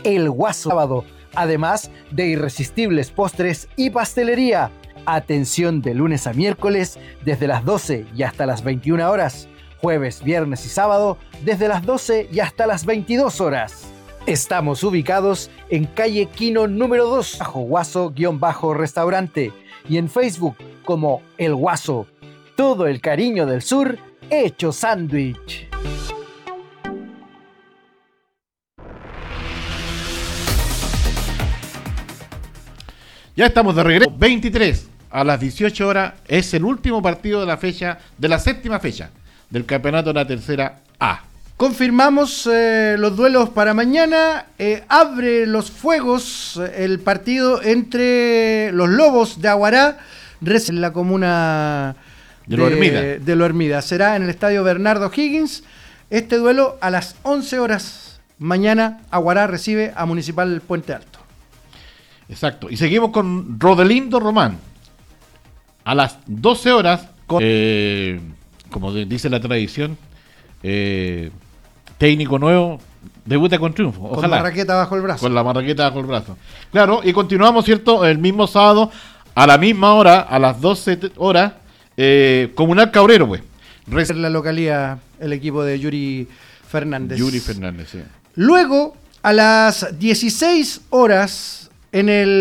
El Guaso sábado, además de irresistibles postres y pastelería. Atención de lunes a miércoles desde las 12 y hasta las 21 horas. Jueves, viernes y sábado desde las 12 y hasta las 22 horas. Estamos ubicados en calle Quino número 2, bajo Guaso-restaurante, y en Facebook como El Guaso. Todo el cariño del sur hecho sándwich. Ya estamos de regreso. 23 a las 18 horas es el último partido de la fecha, de la séptima fecha del campeonato de la tercera A. Confirmamos los duelos para mañana. Abre los fuegos el partido entre los Lobos de Aguará en la comuna de Lo Hermida. Será en el estadio Bernardo Higgins. Este duelo a las 11 horas. Mañana Aguará recibe a Municipal Puente Alto. Exacto. Y seguimos con Rodelindo Román. A las 12 horas, como dice la tradición, técnico nuevo, debuta con triunfo. Ojalá. Con la marraqueta bajo el brazo. Con la marraqueta bajo el brazo. Claro, y continuamos, ¿cierto? El mismo sábado, a la misma hora, a las 12 horas, Comunal Cabrero, pues. En la localidad, el equipo de Yuri Fernández. Yuri Fernández, sí. Luego, a las 16 horas, en el